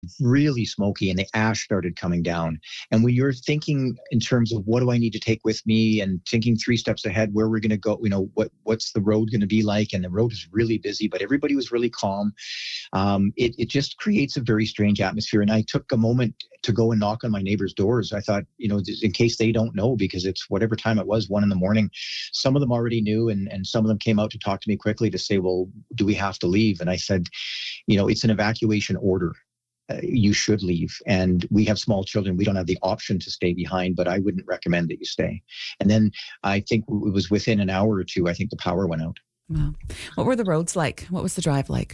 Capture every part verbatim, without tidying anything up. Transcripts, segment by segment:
really smoky, and the ash started coming down. And when you're thinking in terms of what do I need to take with me, and thinking three steps ahead where we're going to go, you know, what what's the road going to be like? And the road is really busy, but everybody was really calm. Um, it, it just creates a very strange atmosphere. And I took a moment to go and knock on my neighbors' doors. I thought, you know, in case they don't know, because it's whatever time it was, one in the morning. Some of them already knew, and, and some of them came out to talk to me quickly to say, well, do we have to leave? And I said, you know, it's an evacuation order. Uh, you should leave. And we have small children. We don't have the option to stay behind, but I wouldn't recommend that you stay. And then I think it was within an hour or two, I think the power went out. Wow. What were the roads like? What was the drive like?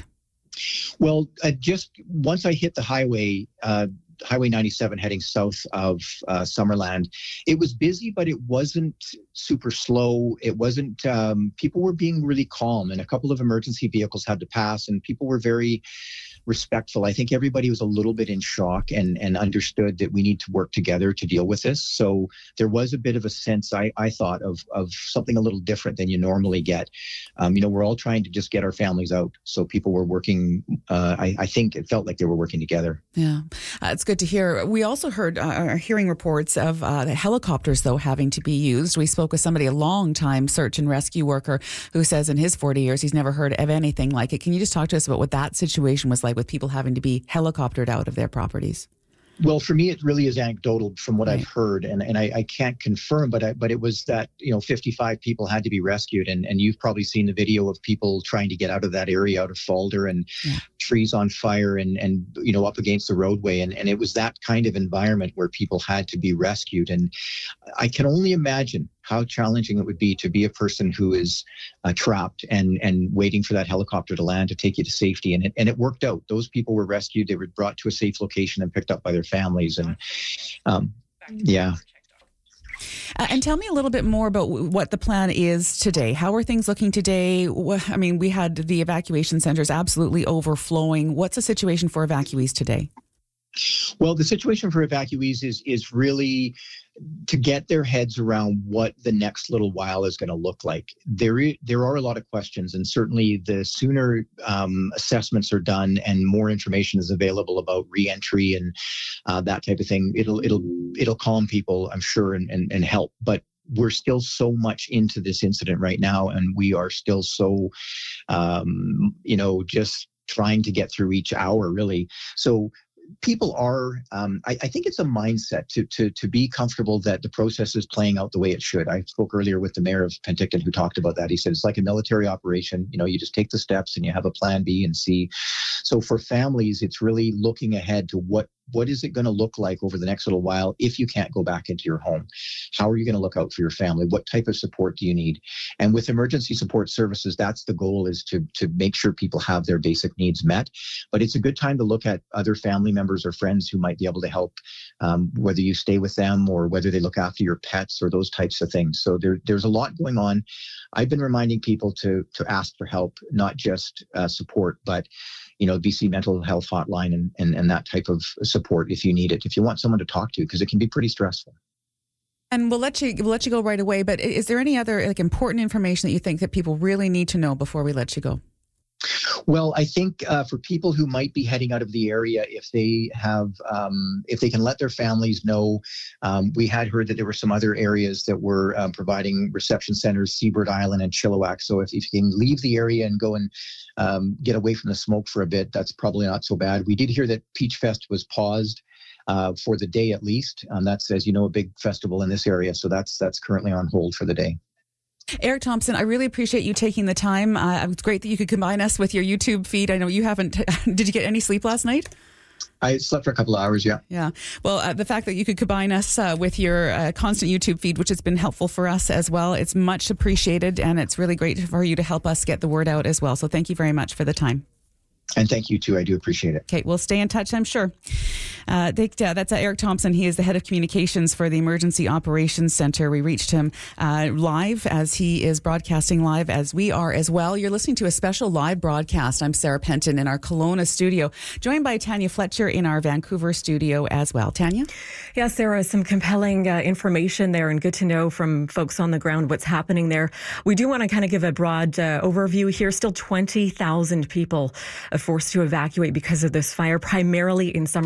Well, uh, just once I hit the highway, uh, Highway ninety-seven heading south of uh, Summerland, it was busy, but it wasn't super slow. It wasn't, um, people were being really calm, and a couple of emergency vehicles had to pass, and people were very respectful. I think everybody was a little bit in shock and, and understood that we need to work together to deal with this. So there was a bit of a sense, I, I thought, of of something a little different than you normally get. Um, you know, we're all trying to just get our families out. So people were working, uh, I, I think it felt like they were working together. Yeah, uh, it's good to hear. We also heard, uh, are hearing reports of uh, the helicopters, though, having to be used. We spoke with somebody, a long-time search and rescue worker, who says in his forty years, he's never heard of anything like it. Can you just talk to us about what that situation was like with people having to be helicoptered out of their properties? Well, for me, it really is anecdotal from what right. I've heard, and, and I, I can't confirm, but I, but it was that, you know, fifty-five people had to be rescued, and, and you've probably seen the video of people trying to get out of that area, out of Falder, and yeah. trees on fire, and, and you know, up against the roadway, and, and it was that kind of environment where people had to be rescued, and I can only imagine how challenging it would be to be a person who is uh, trapped and and waiting for that helicopter to land to take you to safety. And it, and it worked out. Those people were rescued. They were brought to a safe location and picked up by their families. And um, yeah. Uh, and tell me a little bit more about w- what the plan is today. How are things looking today? I mean, we had the evacuation centers absolutely overflowing. What's the situation for evacuees today? Well, the situation for evacuees is is really to get their heads around what the next little while is going to look like. There, is, there are a lot of questions, and certainly the sooner um, assessments are done and more information is available about reentry and uh, that type of thing, it'll it'll it'll calm people, I'm sure, and, and, and help. But we're still so much into this incident right now, and we are still so, um, you know, just trying to get through each hour, really. So people are, um, I, I think it's a mindset to, to to be comfortable that the process is playing out the way it should. I spoke earlier with the mayor of Penticton who talked about that. He said it's like a military operation. You know, you just take the steps and you have a plan B and C. So for families, it's really looking ahead to what what is it going to look like over the next little while if you can't go back into your home? How are you going to look out for your family? What type of support do you need? And with emergency support services, that's the goal, is to, to make sure people have their basic needs met. But it's a good time to look at other family members or friends who might be able to help, um, whether you stay with them or whether they look after your pets or those types of things. So there, there's a lot going on. I've been reminding people to to ask for help, not just uh, support, but you know, B C Mental Health Hotline and, and, and that type of support if you need it, if you want someone to talk to, because it can be pretty stressful. And we'll let you we'll let you go right away. But is there any other like important information that you think that people really need to know before we let you go? Well, I think uh, for people who might be heading out of the area, if they have, um, if they can let their families know, um, we had heard that there were some other areas that were um, providing reception centers, Seabird Island and Chilliwack. So if, if you can leave the area and go and um, get away from the smoke for a bit, that's probably not so bad. We did hear that Peach Fest was paused uh, for the day at least. Um, that's, as you know, a big festival in this area. So that's that's currently on hold for the day. Eric Thompson, I really appreciate you taking the time. Uh, it's great that you could combine us with your YouTube feed. I know you haven't. Did you get any sleep last night? I slept for a couple of hours, yeah. Yeah. Well, uh, the fact that you could combine us uh, with your uh, constant YouTube feed, which has been helpful for us as well, it's much appreciated, and it's really great for you to help us get the word out as well. So thank you very much for the time. And thank you, too. I do appreciate it. Okay, we'll stay in touch, I'm sure. Uh, they, uh, that's uh, Eric Thompson. He is the head of communications for the Emergency Operations Center. We reached him uh, live as he is broadcasting live as we are as well. You're listening to a special live broadcast. I'm Sarah Penton in our Kelowna studio, joined by Tanya Fletcher in our Vancouver studio as well. Tanya? Yes, there is some compelling uh, information there, and good to know from folks on the ground what's happening there. We do want to kind of give a broad uh, overview here. Still twenty thousand people uh, forced to evacuate because of this fire, primarily in some